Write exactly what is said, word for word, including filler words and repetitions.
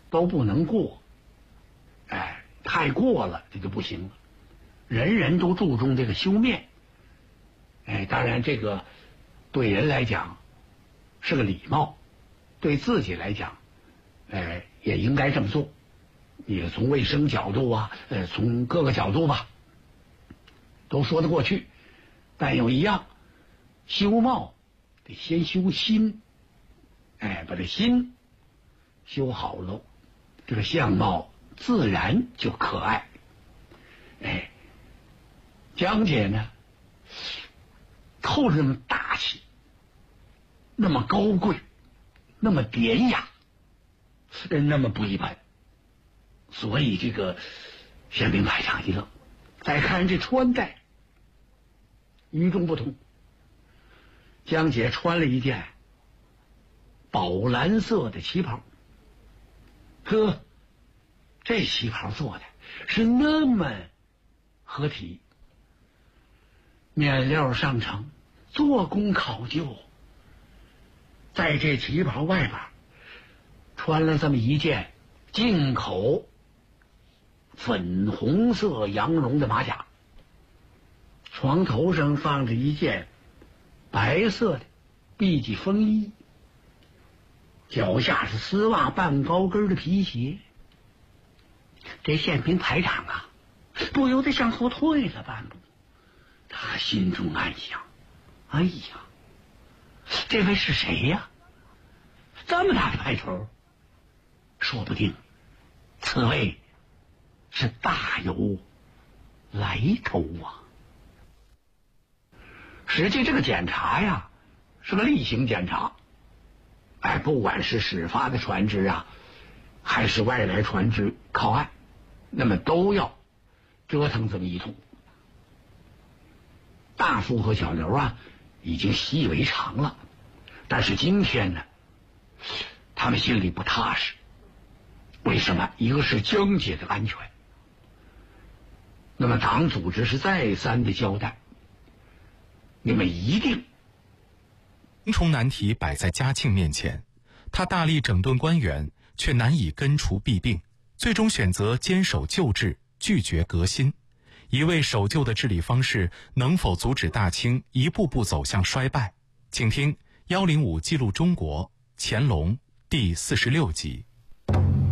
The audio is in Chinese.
都不能过，哎，太过了这就不行了。人人都注重这个修面，哎，当然这个对人来讲是个礼貌，对自己来讲，哎，也应该这么做。也从卫生角度啊，呃，从各个角度吧，都说得过去。但有一样，修貌得先修心，哎，把这心修好了，这个相貌自然就可爱。哎，江姐呢，透着那么大气，那么高贵，那么典雅，那么不一般。所以这个宪兵排长一愣，再看这穿戴与众不同。江姐穿了一件宝蓝色的旗袍，呵，这旗袍做的是那么合体，面料上乘，做工考究。在这旗袍外边穿了这么一件进口粉红色羊绒的马甲，床头上放着一件白色的碧脊风衣，脚下是丝袜半高跟的皮鞋。这宪兵排长啊，不由得向后退了半步。他心中暗想：哎呀，这位是谁呀？这么大的派头，说不定此位是大有来头啊！实际这个检查呀，是个例行检查。哎，不管是始发的船只啊，还是外来船只靠岸，那么都要折腾这么一通。大副和小刘啊，已经习以为常了。但是今天呢，他们心里不踏实。为什么？一个是江姐的安全。那么党组织是再三的交代，你们一定。 重重难题摆在嘉庆面前，他大力整顿官员，却难以根除弊病，最终选择坚守旧制，拒绝革新。一味守旧的治理方式能否阻止大清一步步走向衰败？请听幺零五记录中国乾隆第四十六集。